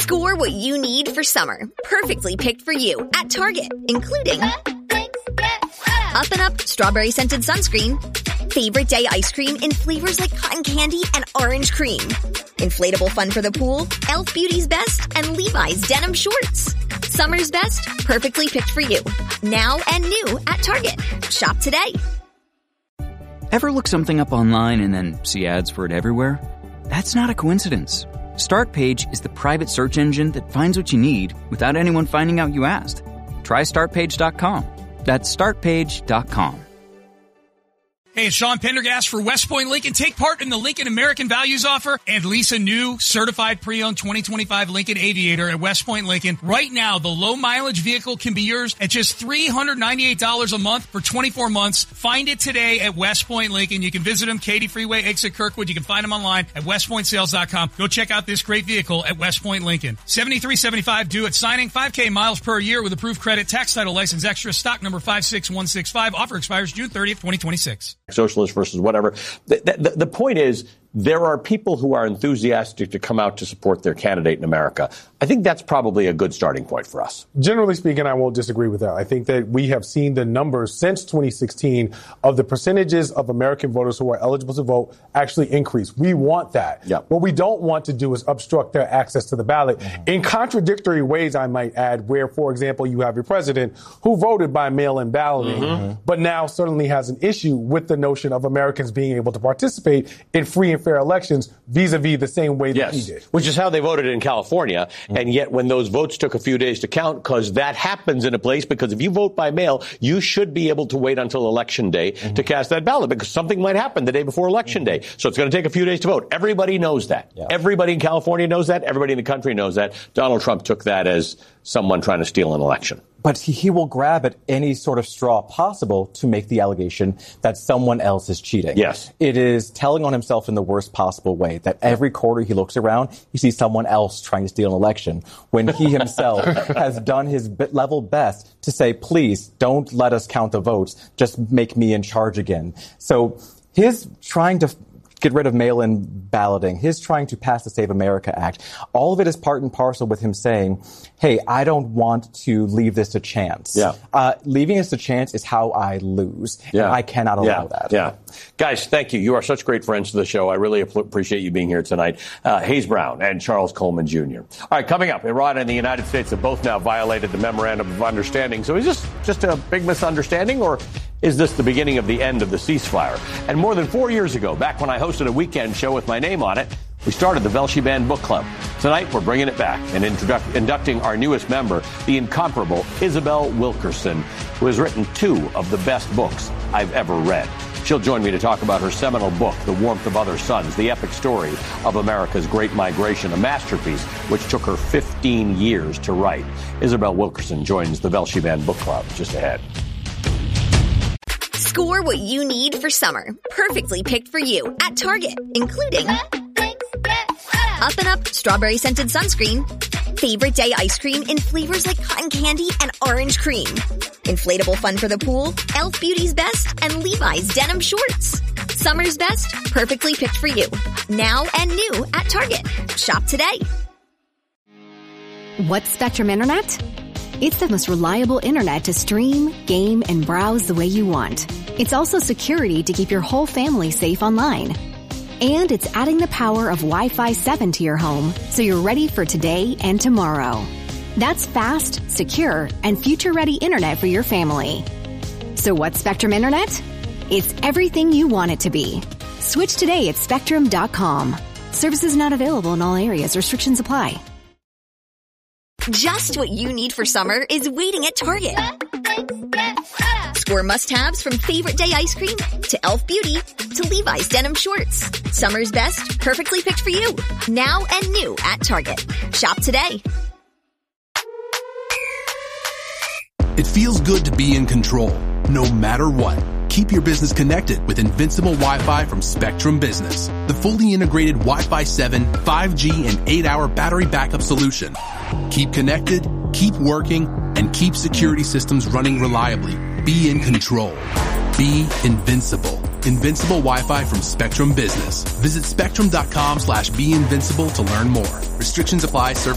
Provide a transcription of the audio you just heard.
Score what you need for summer, perfectly picked for you at Target, including Up and Up Strawberry Scented Sunscreen, Favorite Day Ice Cream in flavors like cotton candy and orange cream, Inflatable Fun for the Pool, Elf Beauty's Best, and Levi's Denim Shorts. Summer's best, perfectly picked for you. Now and new at Target. Shop today. Ever look something up online and then see ads for it everywhere? That's not a coincidence. Startpage is the private search engine that finds what you need without anyone finding out you asked. Try StartPage.com. That's StartPage.com. Hey, it's Sean Pendergast for West Point Lincoln. Take part in the Lincoln American Values Offer and lease a new certified pre-owned 2025 Lincoln Aviator at West Point Lincoln. Right now, the low mileage vehicle can be yours at just $398 a month for 24 months. Find it today at West Point Lincoln. You can visit them, Katy Freeway, exit Kirkwood. You can find them online at westpointsales.com. Go check out this great vehicle at West Point Lincoln. $73.75 due at signing, 5K miles per year with approved credit, tax title license extra, stock number 56165. Offer expires June 30th, 2026. Socialist versus whatever. The point is, there are people who are enthusiastic to come out to support their candidate in America. I think that's probably a good starting point for us. Generally speaking, I won't disagree with that. I think that we have seen the numbers since 2016 of the percentages of American voters who are eligible to vote actually increase. We want that. Yep. What we don't want to do is obstruct their access to the ballot in contradictory ways, I might add, where, for example, you have your president who voted by mail-in balloting, but now certainly has an issue with the notion of Americans being able to participate in free and fair elections vis-a-vis the same way that he did. Which is how they voted in California. And yet when those votes took a few days to count, because that happens in a place, because if you vote by mail, you should be able to wait until Election Day to cast that ballot, because something might happen the day before Election Day. So it's going to take a few days to vote. Everybody knows that. Everybody in California knows that. Everybody in the country knows that. Donald Trump took that as someone trying to steal an election. But he will grab at any sort of straw possible to make the allegation that someone else is cheating. Yes. It is telling on himself in the worst possible way that every quarter he looks around, he sees someone else trying to steal an election, when he himself has done his level best to say, please, don't let us count the votes. Just make me in charge again. So his trying to get rid of mail-in balloting, his trying to pass the Save America Act, all of it is part and parcel with him saying, hey, I don't want to leave this to chance. Leaving this to chance is how I lose. And I cannot allow that. Guys, thank you. You are such great friends to the show. I really appreciate you being here tonight. Hayes Brown and Charles Coleman Jr. All right, coming up, Iran and the United States have both now violated the Memorandum of Understanding. So is this just a big misunderstanding, or is this the beginning of the end of the ceasefire? And more than 4 years ago, back when I hosted a weekend show with my name on it, we started the Velshi Band Book Club. Tonight, we're bringing it back and inducting our newest member, the incomparable Isabel Wilkerson, who has written 2 of the best books I've ever read. She'll join me to talk about her seminal book, The Warmth of Other Suns, the epic story of America's Great Migration, a masterpiece which took her 15 years to write. Isabel Wilkerson joins the Velshi Band Book Club just ahead. Score what you need for summer, perfectly picked for you at Target, including Up and Up Strawberry Scented Sunscreen, Favorite Day Ice Cream in flavors like cotton candy and orange cream, Inflatable Fun for the Pool, Elf Beauty's Best, and Levi's Denim Shorts. Summer's best, perfectly picked for you. Now and new at Target. Shop today. What's Spectrum Internet? It's the most reliable internet to stream, game, and browse the way you want. It's also security to keep your whole family safe online. And it's adding the power of Wi-Fi 7 to your home, so you're ready for today and tomorrow. That's fast, secure, and future-ready internet for your family. So what's Spectrum Internet? It's everything you want it to be. Switch today at Spectrum.com. Services not available in all areas. Restrictions apply. Just what you need for summer is waiting at Target. Score must-haves from Favorite Day Ice Cream to Elf Beauty to Levi's Denim Shorts. Summer's best, perfectly picked for you. Now and new at Target. Shop today. It feels good to be in control, no matter what. Keep your business connected with Invincible Wi-Fi from Spectrum Business, the fully integrated Wi-Fi 7, 5G, and 8-hour battery backup solution. Keep connected, keep working, and keep security systems running reliably. Be in control. Be invincible. Invincible Wi-Fi from Spectrum Business. Visit spectrum.com/beinvincible to learn more. Restrictions apply.